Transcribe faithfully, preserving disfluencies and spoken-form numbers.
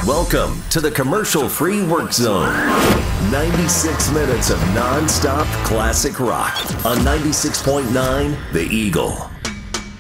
Welcome to the commercial-free work zone. ninety-six minutes of non-stop classic rock on ninety-six point nine The Eagle.